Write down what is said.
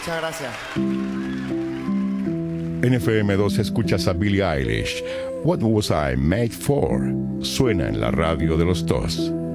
Muchas gracias. En FM2 escuchas a Billie Eilish. What Was I Made For? Suena en la radio de los dos.